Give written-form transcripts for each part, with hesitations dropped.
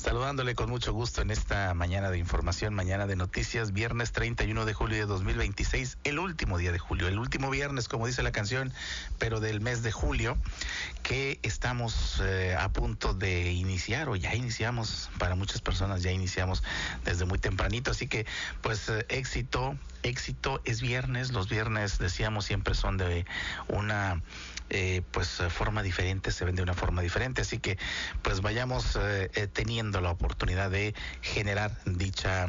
Saludándole con mucho gusto en esta mañana de información, mañana de noticias, viernes 31 de julio de 2026, el último día de julio, el último viernes, como dice la canción, pero del mes de julio, que estamos a punto de iniciar, o ya iniciamos, para muchas personas ya iniciamos desde muy tempranito, así que pues éxito, es viernes, los viernes decíamos siempre son de una forma diferente, se ven de una forma diferente, así que pues vayamos teniendo la oportunidad de generar dicha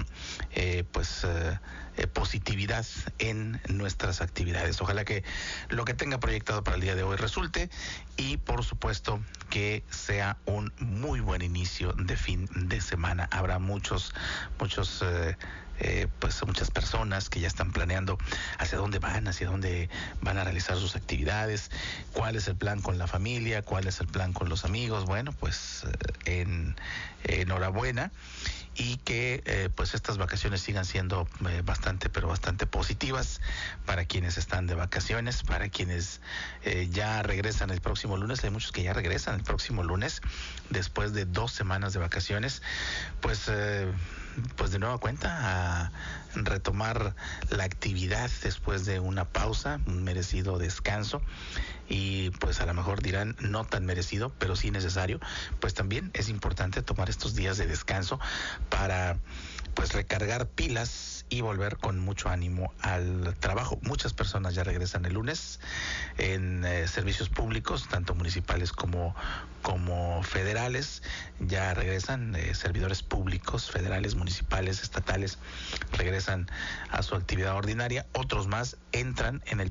positividad en nuestras actividades. Ojalá que lo que tenga proyectado para el día de hoy resulte y por supuesto que sea un muy buen inicio de fin de semana. Habrá muchas personas que ya están planeando hacia dónde van a realizar sus actividades, cuál es el plan con la familia, cuál es el plan con los amigos. Bueno, pues enhorabuena y que pues estas vacaciones sigan siendo bastante positivas para quienes están de vacaciones, para quienes ya regresan el próximo lunes. Hay muchos que ya regresan el próximo lunes después de 2 semanas de vacaciones, pues de nueva cuenta a retomar la actividad después de una pausa, un merecido descanso, y pues a lo mejor dirán no tan merecido, pero sí necesario. Pues también es importante tomar estos días de descanso para pues recargar pilas y volver con mucho ánimo al trabajo. Muchas personas ya regresan el lunes en servicios públicos, tanto municipales como federales, ya regresan, servidores públicos, federales, municipales, estatales, regresan a su actividad ordinaria. Otros más entran en el